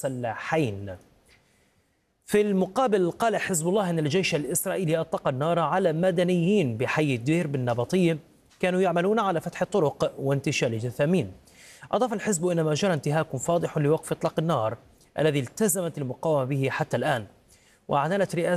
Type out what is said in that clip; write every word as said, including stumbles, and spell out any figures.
المسلحين. في المقابل قال حزب الله أن الجيش الإسرائيلي أطلق النار على مدنيين بحي الدير بالنبطية كانوا يعملون على فتح الطرق وانتشال جثامين. أضاف الحزب أن ما جرى انتهاك فاضح لوقف إطلاق النار الذي التزمت المقاومة به حتى الآن. وأعلنت رئاسة